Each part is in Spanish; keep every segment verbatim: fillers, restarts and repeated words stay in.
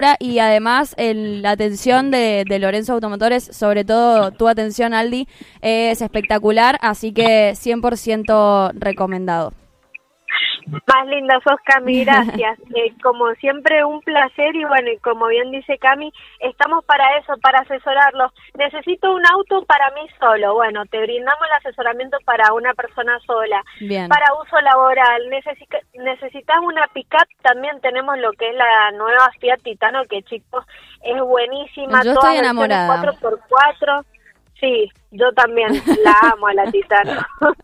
y además el, la atención de, de Lorenzo Automotores, sobre todo tu atención, Aldi, es espectacular, así que cien por ciento recomendado. Más linda sos, Cami, gracias. Eh, como siempre, un placer y bueno, y como bien dice Cami, estamos para eso, para asesorarlos. Necesito un auto para mí solo. Bueno, te brindamos el asesoramiento para una persona sola. Bien. Para uso laboral. Necesi- necesitas una pick-up, también tenemos lo que es la nueva Fiat Titano, que chicos, es buenísima. Yo estoy enamorada. cuatro por cuatro. Sí, yo también la amo a la Titano.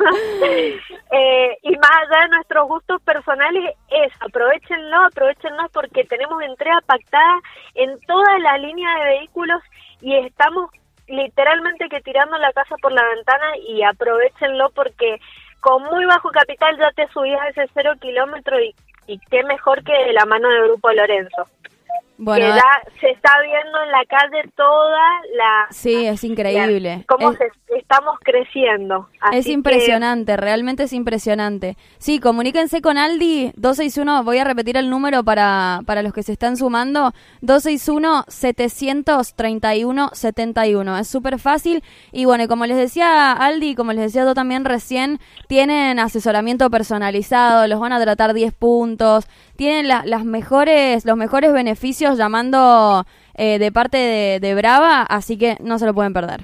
eh, y más allá de nuestros gustos personales, es, aprovechenlo, aprovechenlo porque tenemos entrega pactada en toda la línea de vehículos y estamos literalmente que tirando la casa por la ventana y aprovechenlo porque con muy bajo capital ya te subís a ese cero kilómetro y, y qué mejor que de la mano del Grupo Lorenzo. Bueno, que ya se está viendo en la calle toda la... Sí, es increíble. La, cómo es, se, estamos creciendo. Así es impresionante, que... realmente es impresionante. Sí, comuníquense con Aldi, dos seis uno, voy a repetir el número para, para los que se están sumando, dos seis uno, setecientos treinta y uno, setenta y uno. Es súper fácil y bueno, y como les decía Aldi, como les decía yo también recién, tienen asesoramiento personalizado, los van a tratar diez puntos, tienen la, las mejores, los mejores beneficios llamando eh, de parte de, de Brava, así que no se lo pueden perder.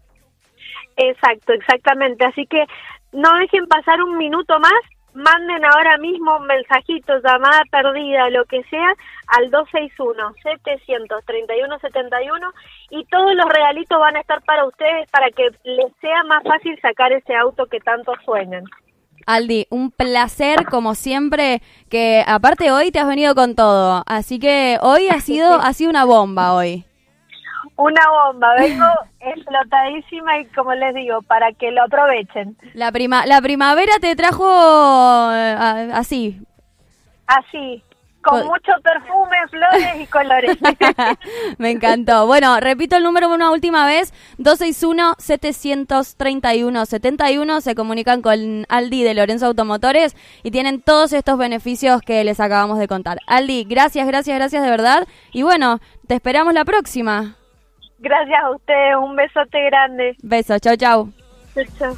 Exacto, exactamente. Así que no dejen pasar un minuto más, manden ahora mismo un mensajito, llamada perdida, lo que sea, al dos seis uno, setecientos treinta y uno, setenta y uno y todos los regalitos van a estar para ustedes para que les sea más fácil sacar ese auto que tanto sueñan. Aldi, un placer como siempre, que aparte hoy te has venido con todo, así que hoy ha sido, ha sido una bomba hoy. Una bomba, vengo explotadísima y como les digo, para que lo aprovechen. La prima, la primavera te trajo uh, así. Así. Con Pod- mucho perfume, flores y colores. Me encantó. Bueno, repito el número una última vez. dos seis uno, setecientos treinta y uno, setenta y uno. Se comunican con Aldi de Lorenzo Automotores y tienen todos estos beneficios que les acabamos de contar. Aldi, gracias, gracias, gracias de verdad. Y bueno, te esperamos la próxima. Gracias a ustedes. Un besote grande. Beso. Chau, chau. Chau, chau.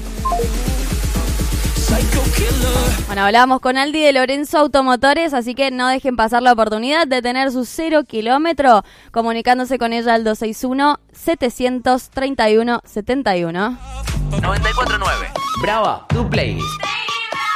Bueno, hablábamos con Aldi de Lorenzo Automotores, así que no dejen pasar la oportunidad de tener su cero kilómetro comunicándose con ella al dos seis uno, setecientos treinta y uno, setenta y uno. noventa y cuatro punto nueve. Brava, tu playlist.